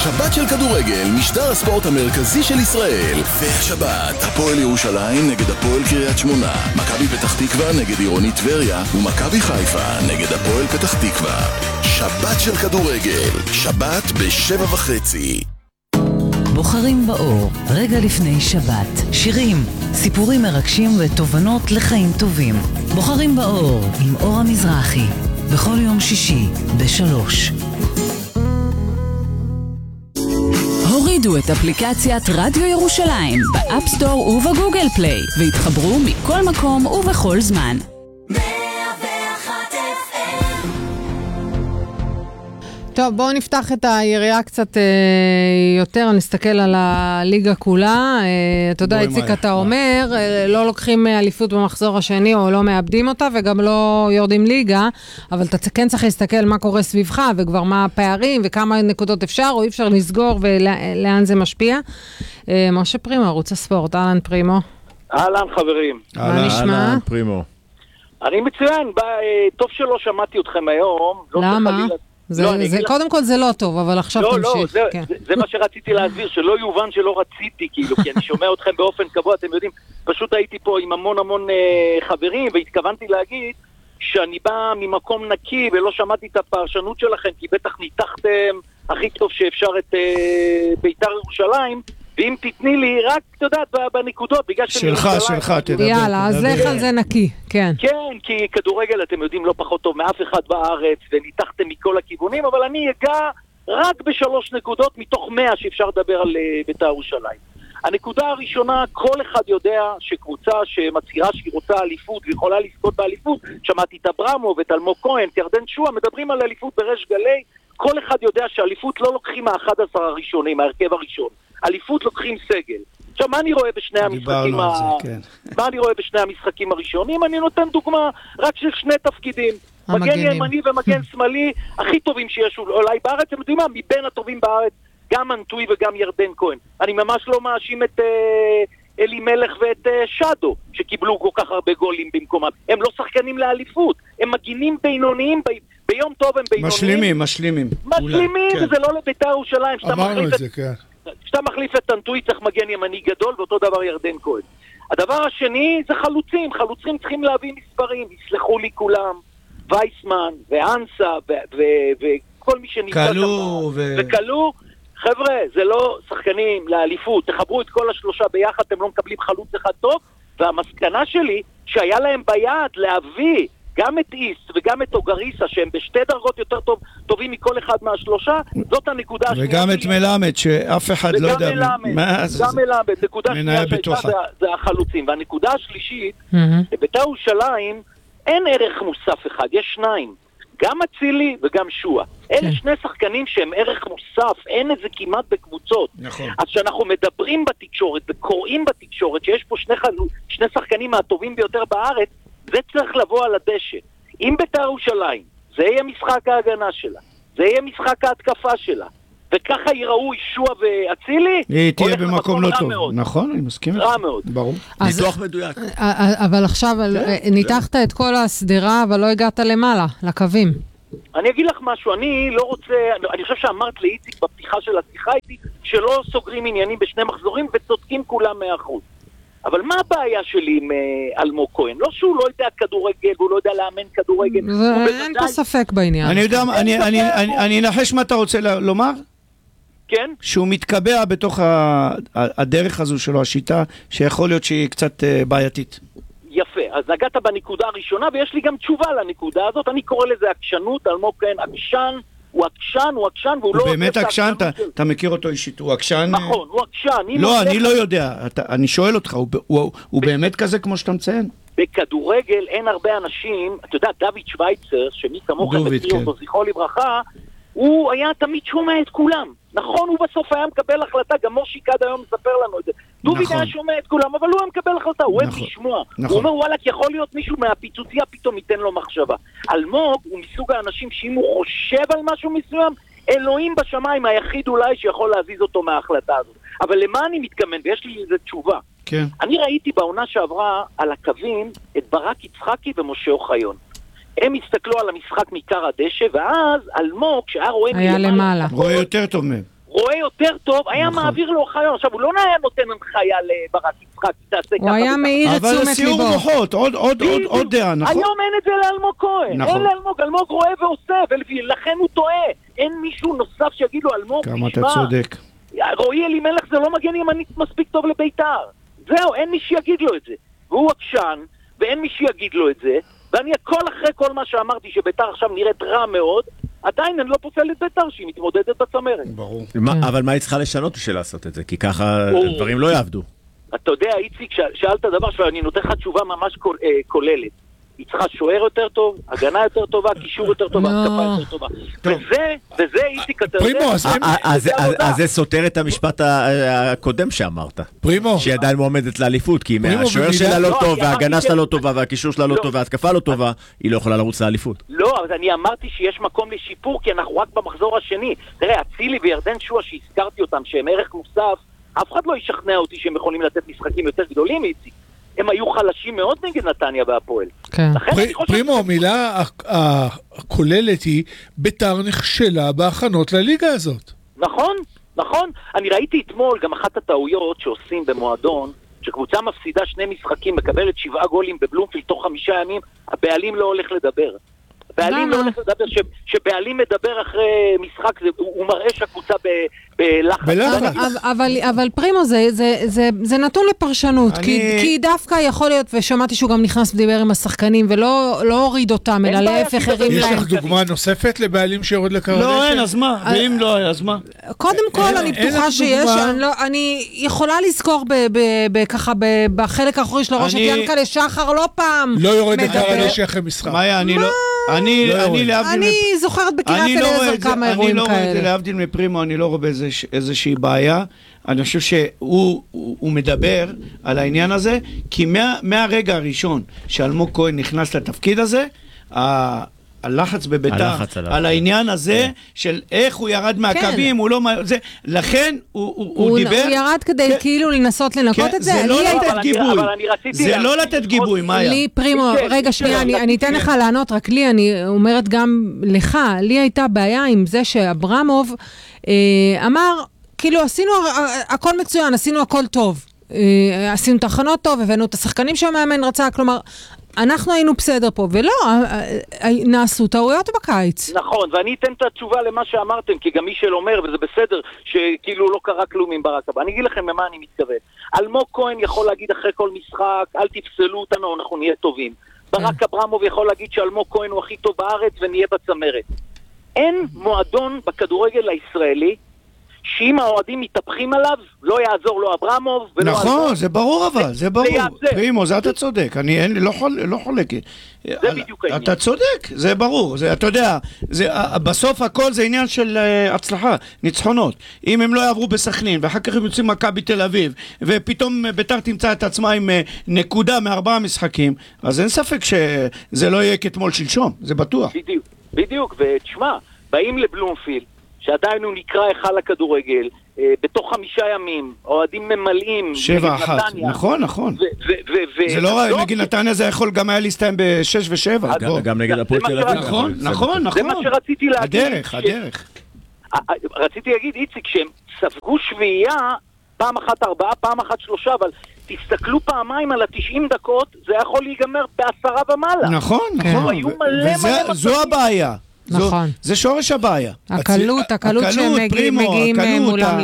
שבת של כדורגל, משדר הספורט המרכזי של ישראל. והשבת, הפועל ירושלים נגד הפועל קריית שמונה, מכבי פתח תקווה נגד עירוני טבריה, ומכבי חיפה נגד הפועל פתח תקווה. שבת של כדורגל, שבת ב7:30. בוחרים באור, רגע לפני שבת. שירים, סיפורים מרגשים ותובנות לחיים טובים. בוחרים באור עם אור המזרחי, בכל יום שישי ב3. הורידו את אפליקציית רדיו ירושלים באפסטור ובגוגל פליי והתחברו מכל מקום ובכל זמן. טוב, בואו נפתח את היריעה קצת יותר, נסתכל על הליגה כולה. אתה יודע, איציק, אתה אומר, לא לוקחים אליפות במחזור השני, או לא מאבדים אותה, וגם לא יורדים ליגה, אבל אתה כן צריך להסתכל מה קורה סביבך, וכבר מה הפערים, וכמה נקודות אפשר, או אי אפשר לסגור, ולאן זה משפיע. משה פרימו, ערוץ הספורט, אהלן פרימו. אהלן חברים. מה נשמע? אהלן פרימו. אני מצוין, טוב שלא שמעתי אתכם היום. למה? קודם כל זה לא טוב, אבל עכשיו תמשיך. לא, זה מה שרציתי להסביר, שלא יובן שלא רציתי, כאילו, כי אני שומע אתכם באופן קבוע, אתם יודעים, פשוט הייתי פה עם המון חברים, והתכוונתי להגיד שאני בא ממקום נקי, ולא שמעתי את הפרשנות שלכם, כי בטח ניתחתם הכי טוב שאפשר את בית"ר ירושלים, ואם תתני לי רק, אתה יודעת, בנקודות, בגלל שלך, תדבר. יאללה, אז לך על זה נקי, כן. כן, כי כדורגל, אתם יודעים, לא פחות טוב מאף אחד בארץ, וניתחתם מכל הכיוונים, אבל אני אגע רק ב3 נקודות מתוך 100 שאפשר לדבר על בית"ר ירושלים. הנקודה הראשונה, כל אחד יודע שקבוצה שמצהירה שהיא רוצה אליפות ויכולה לזכות באליפות, שמעתי את אברמוב ואת אלמוג כהן, את ירדן שועה, מדברים על אליפות בריש גלי, כל אחד יודע שאליפות לא לוקחים מה-11 הראשונים, מהרכב הראשון. אליפות לוקחים סגל. עכשיו, מה אני רואה בשני המשחקים מה אני רואה בשני המשחקים הראשונים? אני נותן דוגמה רק של 2 תפקידים. מגן ימני ומגן שמאלי, הכי טובים שיש אולי בארץ, אתם יודעים מה? מבין הטובים בארץ, גם אנטוי וגם ירדן כהן. אני ממש לא מאשים את אלי מלך ואת שדו, שקיבלו כל כך הרבה גולים במקומם. הם לא שחקנים לאליפות, הם מגינים בינוניים, ביום טוב הם בינוניים. משלימים, זה לא לבית"ר ירושלים. אמרנו את זה, כן. כשאתה מחליף את אנטוי צריך מגן ימני גדול, ואותו דבר ירדן כהן. הדבר השני זה חלוצים. חלוצים צריכים להביא מספרים, יסלחו לי כולם, וייסמן ואנסה וכל מי שנמצא קלו וקלו. חבר'ה, זה לא שחקנים לאליפות, תחברו את כל השלושה ביחד, אתם לא מקבלים חלוץ אחד טוב, והמסקנה שלי שהיה להם ביד להביא גם את איסט וגם את אוגריסה, שהם בשתי דרגות יותר טובים מכל אחד מהשלושה, זאת הנקודה השנייה. וגם את מלמד, שאף אחד לא יודע מה זה. גם מלמד, נקודה שנייה שהייתה זה החלוצים. והנקודה השלישית, בבית"ר ירושלים אין ערך מוסף אחד, יש 2. גם אצילי וגם שועה. אלה 2 שחקנים שהם ערך מוסף, אין את זה כמעט בקבוצות. נכון. אז שאנחנו מדברים בתקשורת וקוראים בתקשורת שיש פה 2 שחקנים מהטובים ביותר בארץ, זה צריך לבוא על הדשא. אם בית"ר ירושלים, זה יהיה משחק ההגנה שלה, זה יהיה משחק ההתקפה שלה, וככה יראו שועה ואצילי, היא תהיה במקום לא טוב. נכון, אני מסכים. רע מאוד. ברור. ניתוח מדויק. אבל עכשיו ניתחת את כל הסדרה, אבל לא הגעת למעלה, לקווים. אני אגיד לך משהו, אני לא רוצה, אני חושב שאמרת לאיציק בפתיחה של השיחה איתי, שלא סוגרים עניינים ב2 מחזורים, וצודקים כולם 100%. אבל מה הבעיה שלי עם אלמוג כהן? לא שהוא לא יודע כדורגל, הוא לא יודע לאמן כדורגל. אין פה ספק בעניין. אני יודע, אני אנחש מה אתה רוצה לומר? כן? שהוא מתקבע בתוך הדרך הזו שלו, השיטה, שיכול להיות שהיא קצת בעייתית. יפה, אז נגעת בנקודה הראשונה, ויש לי גם תשובה לנקודה הזאת, אני קורא לזה עקשנות, אלמוג כהן עקשן, הוא עקשן, והוא לא... הוא באמת עקשן, אתה מכיר אותו אישית, הוא עקשן... נכון, הוא עקשן. לא, אני לא יודע, אני שואל אותך, הוא באמת כזה כמו שאתה מציין? בכדורגל אין הרבה אנשים, אתה יודע, דוד שוויצר, שמי כמוכם מכיר אותו, זכרו לברכה, הוא היה תמיד שומע את כולם. נכון, הוא בסוף היה מקבל החלטה, גם מושי קד היום מספר לנו את זה. דוביד היה שומע את כולם, אבל הוא היה מקבל החלטה, הוא אוהב לשמוע. הוא אומר, וואלה, יכול להיות מישהו מהפיצוציה, פתאום ייתן לו מחשבה. אלמוג הוא מסוג האנשים שאם הוא חושב על משהו מסוים, אלוהים בשמיים היחיד אולי שיכול להזיז אותו מההחלטה הזאת. אבל למה אני מתכוון? ויש לי איזו תשובה. כן. אני ראיתי בעונה שעברה על הקווים את ברק יצחקי ומשה אוחיון. הם הסתכלו על המשחק מקר הדשא, ואז אלמוג, שהיה רואה היה למעלה. רואה יותר טוב מהם. רואה יותר טוב, היה מעביר לו חיון. עכשיו, הוא לא היה נותן הנחיה לברק יצחק, תעשה ככה. הוא היה מעיר את תשומת ליבו. אבל סיור מוחות, עוד דעה, נכון? היום אין את זה לאלמוג כהן. אין לאלמוג, אלמוג רואה ועושה, ולכן הוא טועה. אין מישהו נוסף שיגיד לו, אלמוג, כמה אתה צודק. רועי אלימלך זה לא מגן ימנית מספיק טוב לביתר. זהו, אין מי שיגיד לו את זה. והוא עקשן, ואין מי שיגיד לו את זה, ואני אחרי כל מה שאמרתי שביתר עכשיו נראית רע מאוד, עדיין אני לא פוסל את ביתר שהיא מתמודדת בצמרת. ברור. אבל מה היא צריכה לשנות בשביל לעשות את זה? כי ככה דברים לא יעבדו. אתה יודע, איציק, שאלת דבר שאני נותן לך תשובה ממש כוללת. היא צריכה שוער יותר טוב, הגנה יותר טובה, קישור יותר טובה, התקפה יותר טובה. וזה, איציק, אתה יודע... פרימו, אז זה סותר את המשפט הקודם שאמרת. פרימו. שהיא עדיין מועמדת לאליפות, כי השוער שלה לא טוב, וההגנה שלה לא טובה, והקישור שלה לא טוב, וההתקפה לא טובה, היא לא יכולה לרוץ לאליפות. לא, אז אני אמרתי שיש מקום לשיפור, כי אנחנו רק במחזור השני. תראה, אצילי וירדן שועה שהזכרתי אותם, שהם ערך מוסף, אף אחד לא ישכנע אותי שהם יכולים לתת משחקים יותר גדולים, איציק. הם היו חלשים מאוד נגד נתניה והפועל. כן. פרימו, המילה הכוללת היא ביתר נכשלה בהכנות לליגה הזאת. נכון, נכון. אני ראיתי אתמול גם אחת הטעויות שעושים במועדון, שקבוצה מפסידה 2 משחקים, מקבלת 7 גולים בבלומפילד תוך 5 ימים, הבעלים לא הולך לדבר. בעלים לא הולך לדבר, שבעלים מדבר אחרי משחק, הוא מראה שהקבוצה בלחץ. אבל פרימו, זה נתון לפרשנות, כי דווקא יכול להיות, ושמעתי שהוא גם נכנס ודיבר עם השחקנים, ולא הוריד אותם, אלא להפך הרים להם. יש לך דוגמה נוספת לבעלים שיורד לקרדשת? לא, אין, אז מה? ואם לא, אז מה? קודם כל, אני בטוחה שיש, אני יכולה לזכור ככה בחלק האחורי של הראש, את ינקלה שחר לא פעם לא יורד לקרדשת אחרי משחק. מאיה, אני זוכרת בקריית אליעזר כמה אירועים כאלה. אני לא רואה את זה להבדיל מפרימו, אני לא רואה איזושהי בעיה. אני חושב שהוא מדבר על העניין הזה, כי מהרגע הראשון שאלמוג כהן נכנס לתפקיד הזה, הלחץ בביתר, על העניין הזה של איך הוא ירד מהקווים, הוא לא... לכן הוא דיבר... הוא ירד כדי כאילו לנסות לנקות את זה. זה לא לתת גיבוי. זה לא לתת גיבוי, מאיה. לי, פרימו, רגע שנייה, אני אתן לך לענות, רק לי, אני אומרת גם לך, לי הייתה בעיה עם זה שאברמוב אמר, כאילו עשינו הכל מצוין, עשינו הכל טוב. עשינו תחנות טוב, הבאנו את השחקנים שהמאמן רצה, כלומר... אנחנו היינו בסדר פה, ולא, נעשו טעויות בקיץ. נכון, ואני אתן את התשובה למה שאמרתם, כי גם מישל אומר, וזה בסדר, שכאילו לא קרה כלום עם ברק הבא. אני אגיד לכם למה אני מתכוון. אלמוג כהן יכול להגיד אחרי כל משחק, אל תפסלו אותנו, אנחנו נהיה טובים. ברק אברמוב יכול להגיד שאלמוג כהן הוא הכי טוב בארץ, ונהיה בצמרת. אין מועדון בכדורגל הישראלי, שאם האוהדים מתהפכים עליו, לא יעזור לו אברמוב ולא... נכון, זה ברור אבל, זה ברור. פרימו, זה אתה צודק, אני לא חולק. זה בדיוק העניין. אתה צודק, זה ברור. אתה יודע, בסוף הכל זה עניין של הצלחה, ניצחונות. אם הם לא יעברו בסכנין, ואחר כך הם יוצאים מכבי תל אביב, ופתאום ביתר תמצא את עצמה עם נקודה מ4 משחקים, אז אין ספק שזה לא יהיה כתמול שלשום, זה בטוח. בדיוק, ותשמע, באים לבלומפילד, שעדיין הוא נקרא היכל הכדורגל, בתוך 5 ימים, אוהדים ממלאים 7-1, נכון. זה לא רע, נגיד נתניה זה יכול גם היה להסתיים ב6 ו7. גם נגד הפועל תל אביב. נכון. זה מה שרציתי להגיד. הדרך. רציתי להגיד, איציק, שהם ספגו שביעייה, פעם אחת 4, פעם אחת 3, אבל תסתכלו פעמיים על 90 דקות, זה יכול להיגמר ב10 ומעלה. נכון. וזו הבעיה. נכון. זה שורש הבעיה. הקלות שהם מגיעים מולם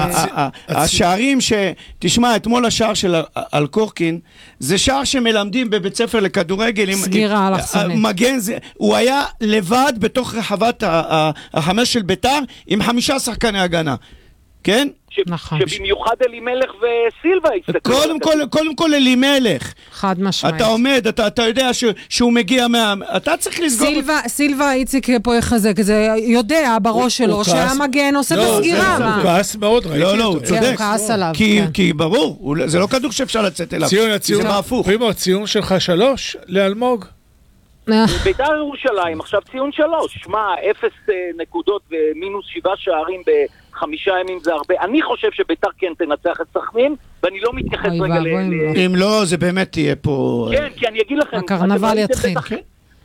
השערים תשמע, אתמול השער של אלקורקין, זה שער שמלמדים בבית ספר לכדורגל. סגירה אלכסונית. מגן, הוא היה לבד בתוך רחבת החמש של ביתר, עם 5 שחקני הגנה. כן? נכון. שבמיוחד אלימלך וסילבה הסתכלו. קודם כל אלימלך. חד משמעית. אתה עומד, אתה יודע שהוא מגיע אתה צריך לסגור. סילבה איציק פה יחזק, זה יודע בראש שלו שהמגן עושה בסגירה. הוא כעס מאוד, ראיתי אותו. לא, הוא צודק. הוא כעס עליו. כי ברור, זה לא כדור שאפשר לצאת אליו. ציון, פרימו, הציון שלך 3 לאלמוג? בית"ר ירושלים, עכשיו ציון 3. שמע, 0 נקודות ומינוס 7 שערים ב5 ימים זה הרבה. אני חושב שבית"ר כן תנצח את סכנין, ואני לא מתייחס רגע אם לא, זה באמת תהיה פה... כן, כי אני אגיד לכם... הקרנבל יתחיל.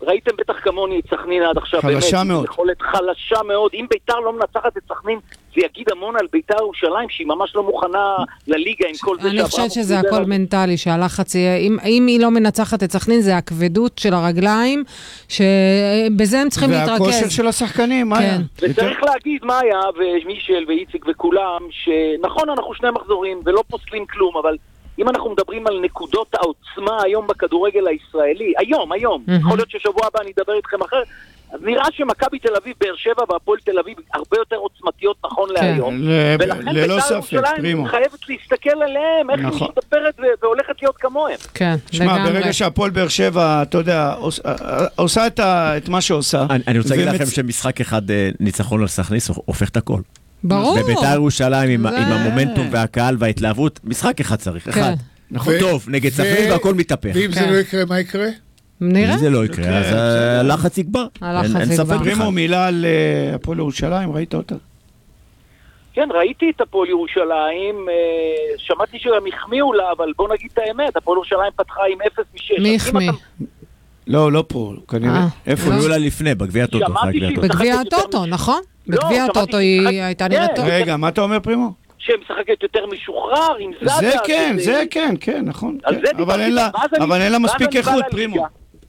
ראיתם בטח כמוני את סכנין עד עכשיו, חלשה מאוד. יכולת חלשה מאוד. אם ביתר לא מנצחת את סכנין, זה יגיד המון על ביתר ירושלים, שהיא ממש לא מוכנה לליגה עם כל זה. אני חושבת שזה הכל מנטלי, שהלחץ יהיה, אם היא לא מנצחת את סכנין, זה הכבדות של הרגליים, שבזה הם צריכים להתרכז. והכושר של השחקנים, מאיה. וצריך להגיד, מאיה ומישל ואיציק וכולם, שנכון, אנחנו 2 מחזורים ולא פוסלים כלום, אבל אם אנחנו מדברים על נקודות העוצמה היום בכדורגל הישראלי, היום, יכול להיות ששבוע הבא אני אדבר איתכם אחר, אז נראה שמכבי תל אביב, באר שבע והפועל תל אביב הרבה יותר עוצמתיות נכון להיום. ולכן בית"ר ירושלים חייבת להסתכל עליהם, איך היא משתפרת והולכת להיות כמוהם. כן, שמע, ברגע שהפועל באר שבע, אתה יודע, עושה את מה שעושה. אני רוצה להגיד לכם שמשחק אחד ניצחון על סכנין הופך את הכל. ברור. בבית"ר ירושלים עם המומנטום והקהל וההתלהבות, משחק אחד צריך, אחד. טוב, נגד סכנין והכל מתהפך. ואם זה לא יקרה, מה יקרה? נראה. אם זה לא יקרה, אז הלחץ יגבר. אין ספק. פרימו, מילה על הפועל ירושלים, ראית אותה? כן, ראיתי את הפועל ירושלים, שמעתי שהם החמיאו לה, אבל בוא נגיד את האמת, הפועל ירושלים פתחה עם 0-6. מי החמיא? לא פה, כנראה. איפה? היו לה לפני, בגביע הטוטו. בגביע הטוטו, נכון? בגביע הטוטו היא הייתה נראית טוב. רגע, מה אתה אומר, פרימו? שמשחקת יותר משוחרר, עם זאדה. זה כן, נכון. אבל אין לה מספיק איכות, פרימו.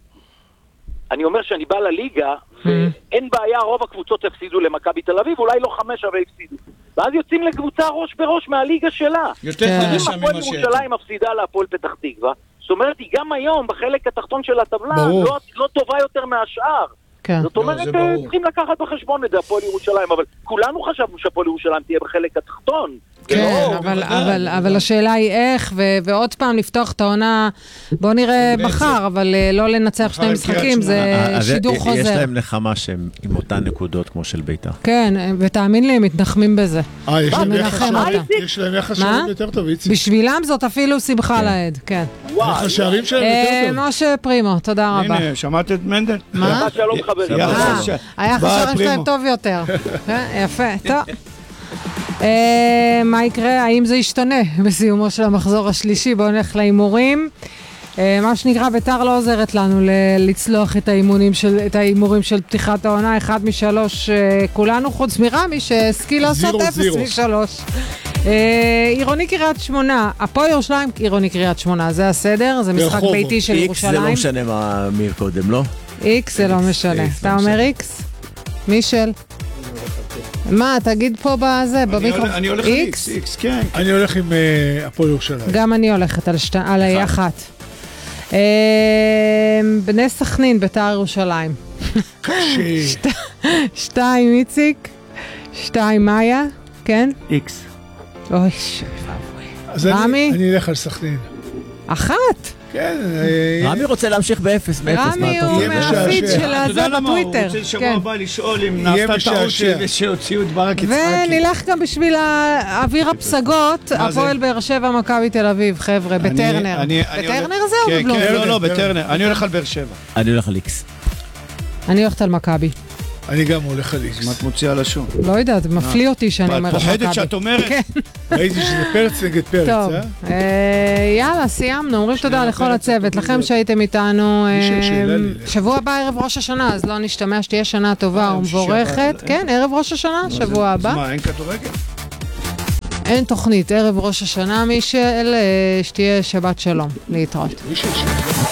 אני אומר שאני בא לליגה, ואין בעיה, רוב הקבוצות הפסידו למכבי תל אביב, אולי לא 5 אבל הפסידו. ואז יוצאים לקבוצה ראש בראש מהליגה שלה. יותר חדשה ממה הפועל ירושלים מפסידה להפועל פתח תקווה. זאת אומרת, היא גם היום, בחלק התחתון של הטבלה, לא טובה יותר מהשאר. זאת אומרת, צריכים לקחת בחשבון את זה, הפועל ירושלים, אבל כולנו חשבנו שהפועל ירושלים תהיה בחלק התחתון. כן, אבל השאלה היא איך, ועוד פעם לפתוח את העונה, בוא נראה מחר, אבל לא לנצח 2 משחקים, זה שידור חוזר. יש להם נחמה שהם עם אותן נקודות כמו של בית"ר. כן, ותאמין לי, הם מתנחמים בזה. יש להם יחס שערים יותר טוב, איציק. בשבילם זאת אפילו שמחה לעד, כן. יחס שערים שלהם יותר טוב. משה פרימו, תודה רבה. הנה, שמעת את מנדל? מה? שלום חברים. היחס שערים שלהם טוב יותר. יפה, טוב. מה יקרה? האם זה ישתנה בסיומו של המחזור השלישי? בואו נלך לאימורים. מה שנקרא, בית"ר לא עוזרת לנו לצלוח את האימורים של פתיחת העונה. 1-3 כולנו, חוץ מרמי שהשכיל לעשות 0-3. עירוני קריית שמונה, הפועל ירושלים עירוני קריית שמונה, זה הסדר, זה משחק ביתי של ירושלים. איקס זה לא משנה מה מיר קודם, לא? איקס זה לא משנה. אתה אומר איקס? מישל? מה, תגיד פה בזה, במיקרופון. אני הולך איקס, כן. אני הולך עם הפועל ירושלים. גם אני הולכת על אחת. בני סכנין, בית"ר ירושלים. קשה. 2 איציק, 2 מאיה, כן? איקס. אוי, אז רמי? אני אלך על סכנין. 1? כן. רמי רוצה להמשיך ב-0. רמי הוא מהפיד של הזה בטוויטר. הוא רוצה שבוע הבא לשאול אם נעשתה טעות שהוציאו את ברק יצחקי. ונלך גם בשביל האוויר הפסגות, הפועל באר שבע, מכבי תל אביב, חבר'ה, בטרנר. בטרנר זה או בבלומפילד? כן, לא, בטרנר. אני הולך על באר שבע. אני הולך על איקס. אני הולכת על מכבי. אני גם הולך על איקס. מה את מוציאה לשון? לא יודעת, מפליא אותי שאני אומרת מכבי. את פוחדת שאת אומרת? ראיתי שזה פרץ נגד פרץ, טוב, יאללה, סיימנו. אומרים תודה לכל הצוות, לכם שהייתם איתנו. שבוע הבא ערב ראש השנה, אז לא נשתמע שתהיה שנה טובה ומבורכת. כן, ערב ראש השנה, שבוע הבא. מה, אין כדורגל? אין תוכנית, ערב ראש השנה, מישל, שתהיה שבת שלום. להתראות.